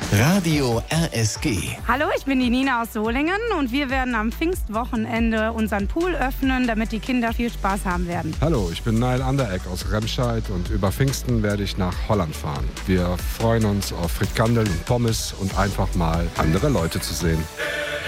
Radio RSG. Hallo, ich bin die Nina aus Solingen und wir werden am Pfingstwochenende unseren Pool öffnen, damit die Kinder viel Spaß haben werden. Hallo, ich bin Niall Anderegg aus Remscheid und über Pfingsten werde ich nach Holland fahren. Wir freuen uns auf Frikandel und Pommes und einfach mal andere Leute zu sehen.